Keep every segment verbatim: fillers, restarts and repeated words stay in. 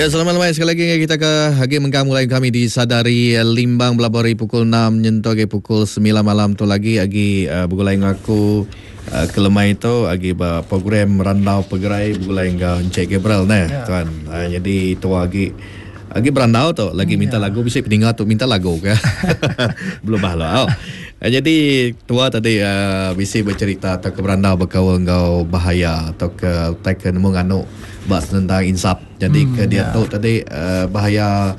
Ya, selamat malam sekali lagi kita ke hagi mengkamu mulai kami di Sadari Limbang belabari pukul enam nyentuh ke pukul sembilan malam tu lagi agi uh, begulai ngaku uh, kelemai itu agi ba program randau pegerai begulai ngau Encik Gabriel nah ya. Tuan. Uh, jadi itu agi agi berandau tu lagi minta ya. Lagu bisa peninggal tu minta lagu ke. Belum bahlo. Uh, jadi tua tadi uh, bisa bercerita atau ke berandau berkau ngau bahaya atau ke taken menganu bahas tentang insaf. Jadi hmm, ke dia ya. Tahu tadi uh, bahaya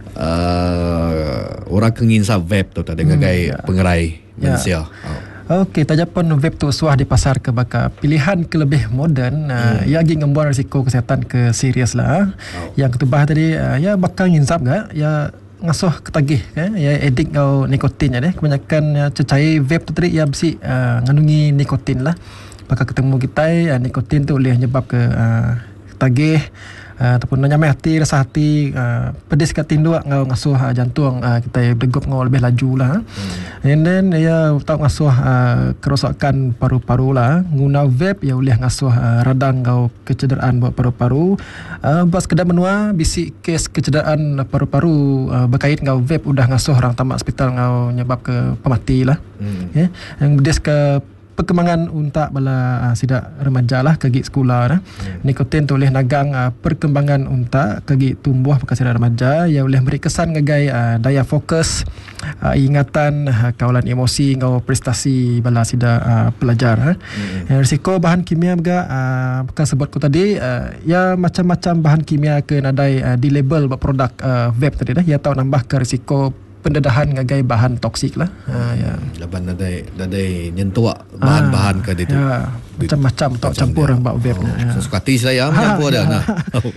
uh, orang kenginsaf vape tu tadi hmm, ngagai ya. Pengerai Malaysia. Ya. Oh. Okey, tajapun vape tu suah di pasar ke baka pilihan ke lebih moden uh, hmm. ya gi ngembuan risiko kesihatan ke serius lah. Oh. Yang ketubah tadi uh, ya bakal nginsaf gak ya ngasuh ketagih kan ya edik kau nikotin ya deh. Kebanyakan ya, cecair vape tu tadi ya besi uh, ngandungi nikotin lah. Bakal ketemu kita uh, nikotin tu boleh menyebab ke uh, tagih uh, ataupun nyamai hati, rasa hati, uh, pedis kat tindu ngau ngasuh uh, jantung uh, kita berdegup ngau lebih laju lah. Hmm. And then ya tak ngasuh uh, kerosakan paru-paru lah. Guna vape ya boleh ngasuh uh, radang ngau kecederaan buat paru-paru. Uh, buat sekedar menua bisi kes kecederaan paru-paru uh, berkait ngau vape udah ngasuh orang tamat hospital ngau nyebab ke pemati lah. Hmm. Okay. Yang bedis ke perkembangan unta bala uh, sidak remaja lah kegi sekolah nah. Hmm. Nikotin tu boleh nagang uh, perkembangan unta kegi tumbuh bekas sidak remaja yang boleh beri kesan ngagai uh, daya fokus, uh, ingatan, uh, kawalan emosi ngau prestasi bala sidak uh, pelajar. Hmm. Yang risiko bahan kimia juga uh, bekas sebut ku tadi uh, ya macam-macam bahan kimia ke nadai uh, di label buat produk uh, vape tadi dah ya tahu nambah ke risiko pendedahan ngagai bahan toksik lah. Ha ya. Laban nadai nadai nyentuh bahan-bahan ke itu. Ya, macam-macam tok campur mbak vape nya. Oh, sesuatu saya campur dah nah.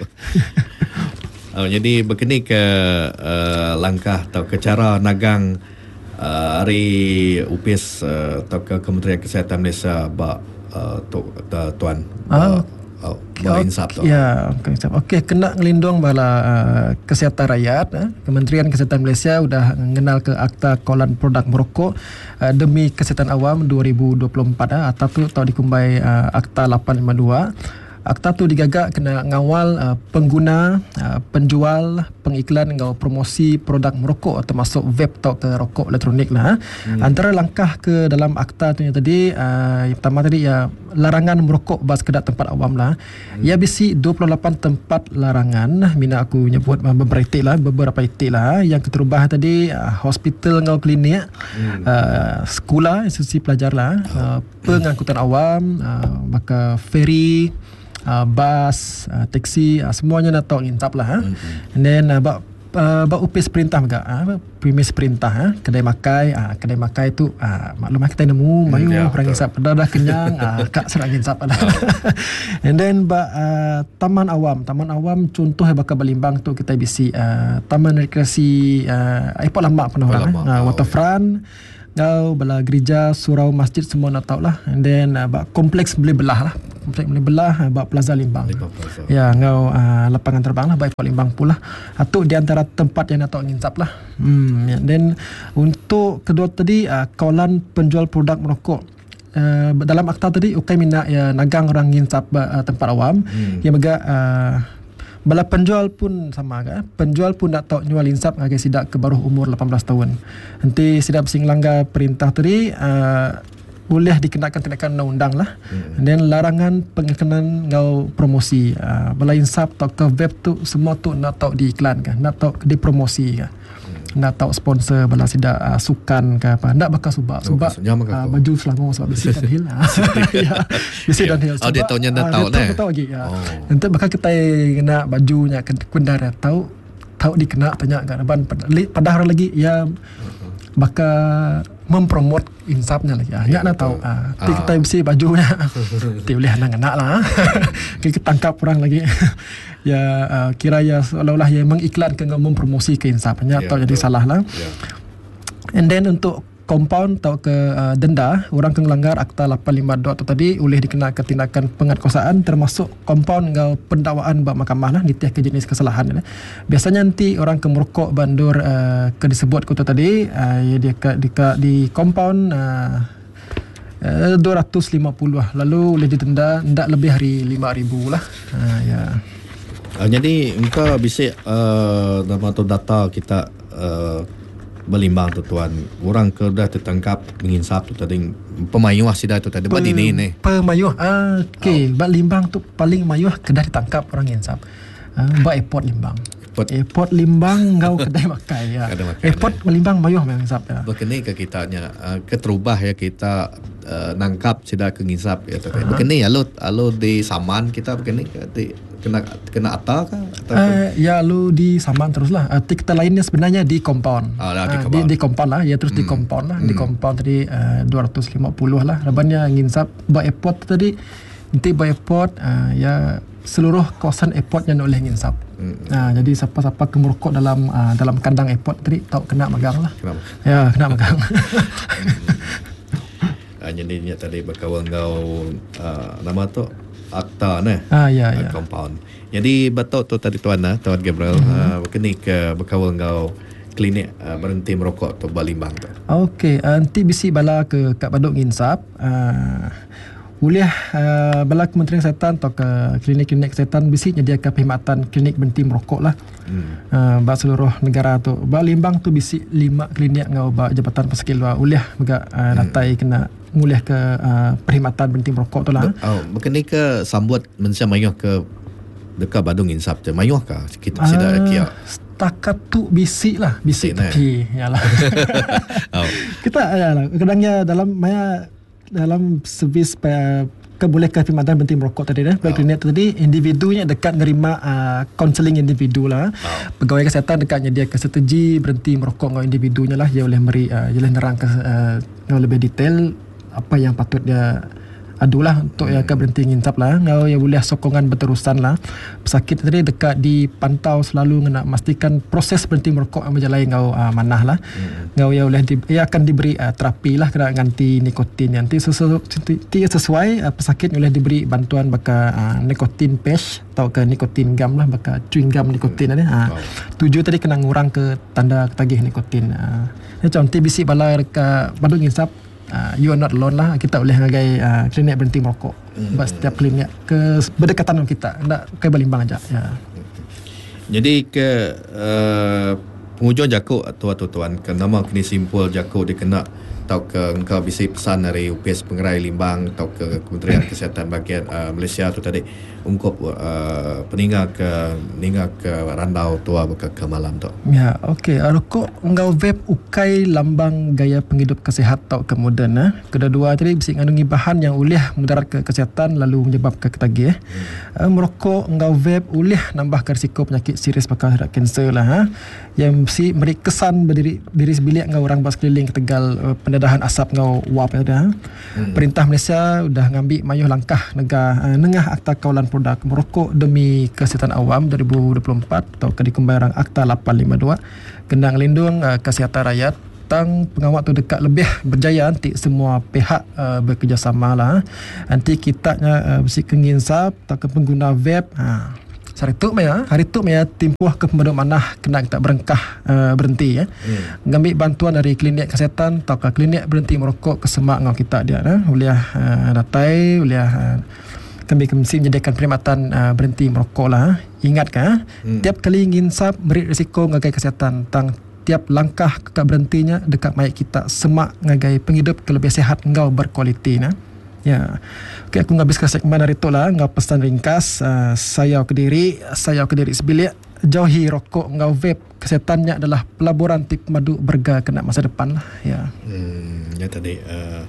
Oh, jadi berkini ke uh, langkah atau ke cara nagang uh, hari U P I S uh, atau ke Kementerian Kesihatan Malaysia bak uh, tu, uh, tuan. Ah. Oh, boleh insaf tu. Ya, okey, kena ngelindung bala uh, kesihatan rakyat. Eh. Kementerian Kesihatan Malaysia sudah mengenal ke Akta Kawalan Produk Merokok uh, demi Kesihatan Awam dua ribu dua puluh empat. Eh. Atau tu tahu dikumbai uh, Akta lapan lima dua. Akta tu digagak kena ngawal uh, pengguna, uh, penjual, pengiklan ngau promosi produk merokok termasuk vape atau ke rokok elektronik lah. Hmm. Antara langkah ke dalam akta tu yang tadi uh, yang pertama tadi ya larangan merokok bas kedak tempat awam lah. Hmm. Ya bisi dua puluh lapan tempat larangan. Mina aku nyebut beberapa itik lah, beberapa itik lah. Yang keterubah tadi uh, hospital ngau klinik, hmm. uh, sekolah, institusi pelajar lah, uh, pengangkutan awam, uh, maka feri, Uh, bas, uh, teksi, uh, semuanya nak tahu ngintap lah. Ha? Mm-hmm. And then uh, bak uh, bak upis perintah juga, uh, premis perintah, uh, kedai makai, uh, kedai makai tu uh, maklum kita nemu, mayu mm, ya, orang ngisap dah dah kenyang, uh, kak serang ngisap dah. And then bak uh, taman awam, taman awam contoh yang bakal Balimbang tu kita bisi uh, taman rekreasi uh, Ipot Lambak pernah orang, eh? uh, waterfront. Ngau bala gereja, surau, masjid semua nak tahu lah. And then uh, bak kompleks boleh belah lah. Kompleks boleh belah uh, bak Plaza Limbang. Plaza. Ya, ngau uh, lapangan terbang lah bak Ipot Limbang pula. Itu di antara tempat yang nak tahu nginsap lah. Hmm. And then untuk kedua tadi uh, kawalan penjual produk merokok. Uh, dalam akta tadi ukai minat ya nagang orang nginsap uh, tempat awam. Hmm. Yang mega uh, bala penjual pun sama kan. Penjual pun nak tahu nyual insap ngagai sidak ke baru umur lapan belas tahun. Nanti sidak bersing langgar perintah tadi uh, boleh dikenakan tindakan undang-undang lah. Hmm. Dan larangan pengenalan ngau promosi. Uh, bala insap atau ke web tu semua tu nak tahu diiklan kan, nak tahu dipromosi kan. Nak tahu sponsor bala sidak uh, sukan ke apa. Nak bakal subak. Subak uh, baju Selangor sebab bisi dan hill. Ya. Bisi dan hill. Oh, dia tahunya dah tahu lah. Dia tahu lagi. Ya. Oh. Nanti bakal kita kena bajunya kendara tahu tahu dikena tanya kan ban padahal lagi ya bakal mempromot insapnya lagi. Ya, nak tahu. Ah, uh, kita bisi bajunya. Ti boleh anak-anak lah. Kita tangkap orang lagi. Ya uh, kira ya seolah-olah yang mengiklankan mempromosi ke insapnya yeah, atau jadi salah lah. Yeah. And then untuk compound atau ke uh, denda orang yang melanggar Akta lapan lima dua tu tadi boleh dikenakan tindakan pengatkuasaan termasuk compound ngau pendakwaan bak mahkamah lah nitiah ke jenis kesalahan lah. Biasanya nanti orang ke merokok bandur uh, ke disebut ku tu tadi uh, ya dia ke, di, ke, di compound uh, uh, dua ratus lima puluh lah. Lalu boleh didenda ndak lebih hari lima ribu lah. Uh, ya. Uh, jadi engkau bisik uh, nama tu data kita uh, berlimbang tu tuan. Orang ke dah tertangkap menginsap tu tadi pemayuh sida tu tadi buat ini ni. Pemayuh. Ah, okey, oh. Bak limbang tu paling mayuh kedah ditangkap orang insap. Ah, bak airport limbang. Airport, airport limbang kau kedai makai ya. Makai, airport ya. Limbang mayuh memang insap ya. Berkini ke kitanya uh, keterubah ya kita uh, nangkap sida ke ngisap ya tadi. Uh-huh. Berkini alo alo di saman kita berkini di kena kena ata kah? Uh, ya lu di saman teruslah. Uh, kita lainnya sebenarnya di compound. Oh, lah, di, uh, di di compound lah. Ya terus hmm. di compound lah. Hmm. Di compound tadi uh, dua ratus lima puluh lah. Rabannya nginsap ba airport tadi. Nanti ba airport uh, ya seluruh kawasan airport yang oleh nginsap. Hmm. Uh, jadi siapa-siapa kemerokok dalam uh, dalam kandang airport tadi tahu kena magang lah. Kenapa? Ya kena magang. hmm. uh, jadi ni tadi berkawan kau uh, nama tu akta ni ah, ya, ya. Compound. Jadi betul tu tadi tuan lah, Tuan Gabriel mm-hmm. uh, kini ke berkawal kau klinik uh, berhenti merokok tu balimbang tu. Okey, uh, nanti bisi bala ke Kak Baduk nginsap uh, Uliah uh, bala Kementerian Kesihatan atau ke klinik-klinik kesihatan bisi nyediakan perkhidmatan klinik berhenti merokok lah. Hmm. Uh, ba seluruh negara tu. Ba limbang tu bisi lima klinik ngau ba Jabatan Pesakit Luar uliah mega uh, natai hmm. kena nguliah ke uh, perkhidmatan berhenti merokok tu lah. Oh, berkini ke sambut mensia mayuh ke dekat Badung insap je. Mayuh kah kita sida uh, kia? Setakat tu bisi lah, bisi tepi. Yalah. oh. Kita yalah kadangnya dalam maya dalam servis uh, kebolehkan perkhidmatan berhenti merokok tadi dah. Baik klinik tadi individunya dekat nerima kaunseling uh, individu lah. Oh. Pegawai kesihatan dekat nyediakan strategi berhenti merokok dengan individunya lah. Dia boleh beri uh, dia boleh nerang ke uh, lebih detail apa yang patut dia adulah untuk hmm. ya ke berhenti nginsap lah. Ngau ya boleh sokongan berterusan lah. Pesakit tadi dekat dipantau selalu nak memastikan proses berhenti merokok yang berjalan ngau uh, manah lah. Hmm. Ngau ya boleh di, ia akan diberi uh, terapi lah kena ganti nikotin. Nanti sesuai, sesuai uh, pesakit boleh diberi bantuan baka uh, nikotin patch atau ke nikotin gum lah baka chewing gum nikotin hmm. uh, oh. Tujuh tadi kena ngurang ke tanda ketagih nikotin. Uh, macam T B C bala dekat Badung nginsap. Uh, you are not alone lah. Kita boleh ngagai uh, klinik berhenti merokok. Mm-hmm. Buat setiap klinik ke berdekatan dengan kita. Tak ke balimbang aja. Ya. Jadi ke uh, penghujung jakuk atau atau tuan ke nama kini simpul jakuk dia kena atau ke engkau bisa pesan dari U P S Pengerai Limbang atau ke Kementerian Kesihatan bahagian uh, Malaysia tu tadi ungkap uh, peninggal ke meninggal ke randau tua ke, ke malam tu. Ya, okey. Rokok engkau vape ukai lambang gaya penghidup kesihat atau ke moden. Eh. Kedua-dua tadi bisa mengandungi bahan yang ulih mudarat ke kesihatan lalu menyebabkan ketagih. Hmm. Uh, merokok engkau vape ulih nambah risiko penyakit serius bakal kanser lah. Ha. Yang mesti beri kesan berdiri diri sebilik engkau orang bas keliling ke Tegal uh, pendedahan asap ngau wap ada. Hmm. Perintah Malaysia dah ngambil mayuh langkah negara uh, nengah akta kawalan produk merokok demi kesihatan awam dua ribu dua puluh empat atau ke dikembarang akta lapan lima dua kena ngelindung uh, kesihatan rakyat tang pengawal tu dekat lebih berjaya nanti semua pihak uh, bekerjasama lah. Nanti kita uh, mesti kenginsap atau ke pengguna vape ha. Hari tu maya, hari tu maya timpuh ke pemadam manah kena kita berengkah uh, berhenti ya. Hmm. Ngambil bantuan dari klinik kesihatan atau ke klinik berhenti merokok ke semak ngau kita dia nah. Boleh uh, datai, boleh uh, kami mesti menyediakan perkhidmatan uh, berhenti merokok lah. Ingat kan, hmm. tiap kali nginsap beri risiko ngagai kesihatan tang tiap langkah kekak berhentinya dekat mayat kita semak ngagai penghidup ke lebih sihat ngau berkualiti nah. Ya. Okey, aku ngabis segmen hari tu lah. Ngau pesan ringkas uh, saya Kediri, saya Kediri sebilik jauhi rokok ngau vape. Kesehatannya adalah pelaburan tip madu berga kena masa depan lah. Ya. Hmm, ya tadi uh,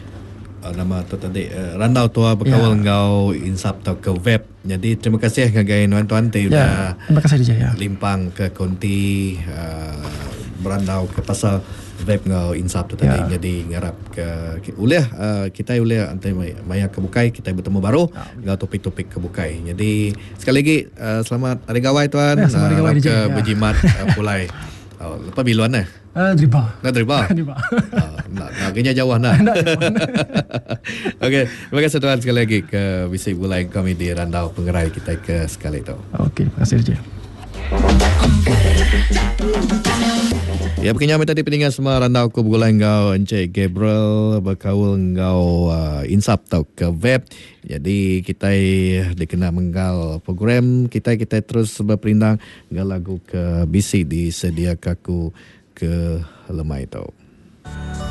nama tu tadi uh, randau tua berkawal ya. Ngau insap atau ke vape. Jadi terima kasih ngagai tuan-tuan tu ya. Terima kasih D J ya. Limpang ke konti uh, berandau ke pasal vape ngau insap tu tadi ya. Jadi ngarap ke ulih uh, kita ulih antai maya ke bukai kita bertemu baru ya. Ngau topik-topik ke bukai. Jadi sekali lagi uh, selamat hari gawai tuan. Ya, selamat hari gawai uh, D J ke ya. berjimat uh, pulai. Oh, lepas biluan eh? Uh, driba. Nak driba? Driba. uh, nak nak kena jauh nak. Okey, terima kasih tuan sekali lagi ke bisik bulai kami di Randau Pengerai kita ke sekali tu. Okey, terima kasih D J. Ya, pekenyam tadi peningan semua randau ko bergulai ngau Encik Gabriel berkaul ngau uh, insap tau ke web. Jadi kita dikena menggal program kita kita terus berperindang ngau lagu ke bisi di sedia kaku ke lemai tau.